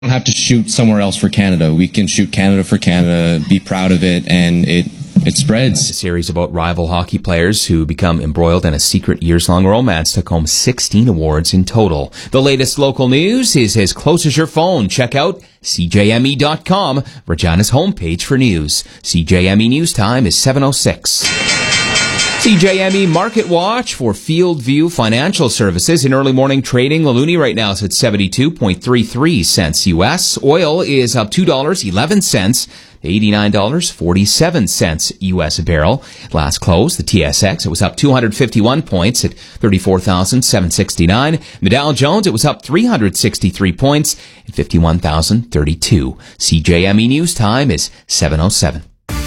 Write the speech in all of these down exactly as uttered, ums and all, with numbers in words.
don't have to shoot somewhere else for Canada. We can shoot Canada for Canada, be proud of it, and it it spreads. A series about rival hockey players who become embroiled in a secret years-long romance took home sixteen awards in total. The latest local news is as close as your phone. Check out C J M E dot com, Regina's homepage for news. C J M E News Time is seven oh six. C J M E Market Watch for Field View Financial Services. In early morning trading, the loonie right now is at seventy-two point three three cents U S. Oil is up two dollars and eleven cents, eighty-nine dollars and forty-seven cents U S a barrel. Last close, the T S X, it was up two hundred fifty-one points at thirty-four thousand seven hundred sixty-nine. The Dow Jones, it was up three hundred sixty-three points at fifty-one thousand thirty-two. C J M E News Time is seven oh seven.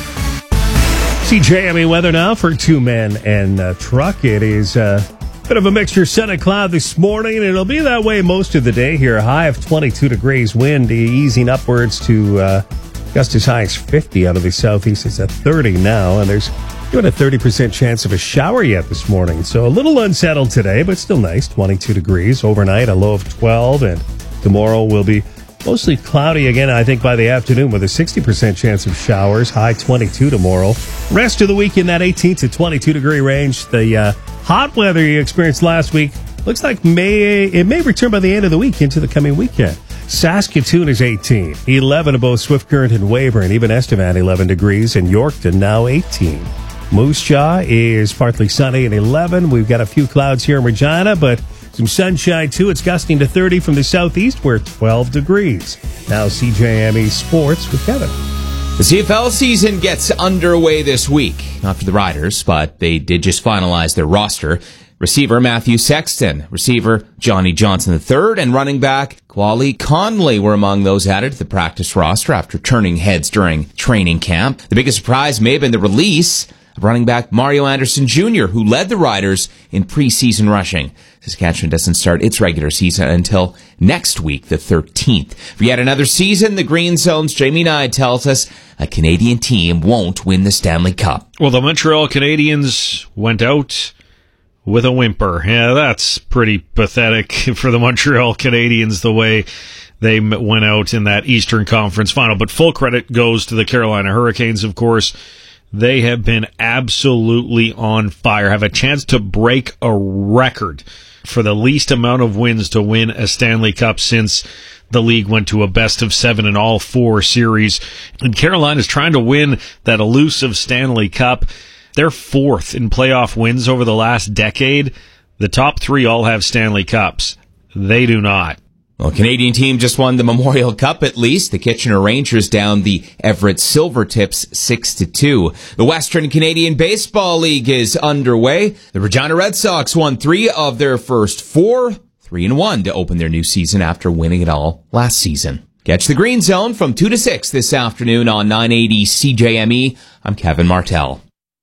C J M E weather now for two men and a truck. It is a bit of a mixture, sun and cloud this morning, and it'll be that way most of the day here. A high of twenty-two degrees, wind easing upwards to uh, just as high as fifty out of the southeast. It's at thirty now, and there's even a thirty percent chance of a shower yet this morning. So a little unsettled today, but still nice. twenty-two degrees overnight, a low of twelve, and tomorrow will be mostly cloudy again, I think, by the afternoon with a sixty percent chance of showers. High twenty-two tomorrow. Rest of the week in that eighteen to twenty-two degree range. The uh, hot weather you experienced last week looks like may it may return by the end of the week into the coming weekend. Saskatoon is eighteen. eleven above Swift Current and Weyburn. Even Estevan, eleven degrees. And Yorkton now eighteen. Moose Jaw is partly sunny and eleven. We've got a few clouds here in Regina, but some sunshine, too. It's gusting to thirty from the southeast. We're twelve degrees. Now C J M E Sports with Kevin. The C F L season gets underway this week. Not for the Riders, but they did just finalize their roster. Receiver Matthew Sexton, receiver Johnny Johnson the third, and running back Quali Conley were among those added to the practice roster after turning heads during training camp. The biggest surprise may have been the release of running back Mario Anderson Junior, who led the Riders in preseason rushing. Saskatchewan doesn't start its regular season until next week, the thirteenth. For yet another season, the Green Zone's Jamie Nye tells us a Canadian team won't win the Stanley Cup. Well, the Montreal Canadiens went out with a whimper. Yeah, that's pretty pathetic for the Montreal Canadiens, the way they went out in that Eastern Conference final. But full credit goes to the Carolina Hurricanes, of course. They have been absolutely on fire, have a chance to break a record for the least amount of wins to win a Stanley Cup since the league went to a best of seven in all four series. And Carolina is trying to win that elusive Stanley Cup. They're fourth in playoff wins over the last decade. The top three all have Stanley Cups. They do not. Well, Canadian team just won the Memorial Cup at least. The Kitchener Rangers down the Everett Silvertips six to two. The Western Canadian Baseball League is underway. The Regina Red Sox won three of their first four, three and one to open their new season after winning it all last season. Catch the Green Zone from two to six this afternoon on nine eighty C J M E. I'm Kevin Martell.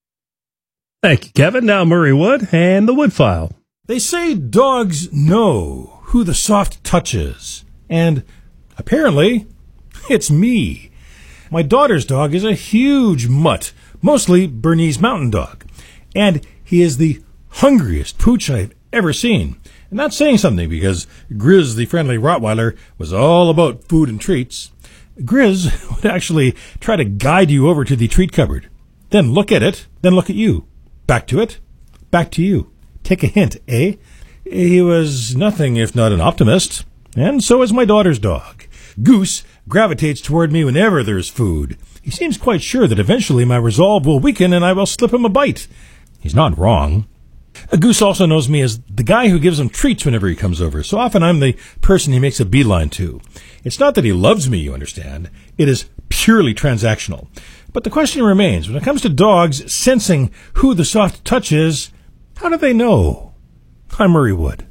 Thank you, Kevin. Now Murray Wood and the Wood File. They say dogs know who the soft touch is, and apparently it's me. My daughter's dog is a huge mutt, mostly Bernese Mountain Dog, and he is the hungriest pooch I've ever seen. And that's saying something, because Grizz, the friendly Rottweiler, was all about food and treats. Grizz would actually try to guide you over to the treat cupboard, then look at it, then look at you, back to it, back to you. Take a hint, eh? He was nothing if not an optimist, and so is my daughter's dog. Goose gravitates toward me whenever there's food. He seems quite sure that eventually my resolve will weaken and I will slip him a bite. He's not wrong. A Goose also knows me as the guy who gives him treats whenever he comes over, so often I'm the person he makes a beeline to. It's not that he loves me, you understand. It is purely transactional. But the question remains, when it comes to dogs sensing who the soft touch is, how do they know? I'm Murray Wood.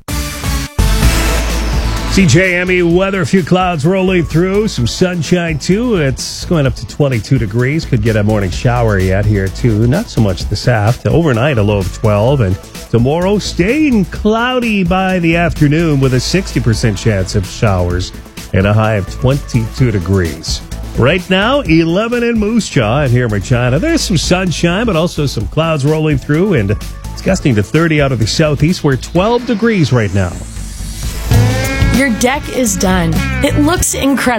C J M E weather, a few clouds rolling through, some sunshine too. It's going up to twenty-two degrees. Could get a morning shower yet here too. Not so much this afternoon. Overnight, a low of twelve. And tomorrow, staying cloudy by the afternoon with a sixty percent chance of showers and a high of twenty-two degrees. Right now, eleven in Moose Jaw and here in Regina. There's some sunshine, but also some clouds rolling through, and it's gusting to thirty out of the southeast. We're twelve degrees right now. Your deck is done. It looks incredible.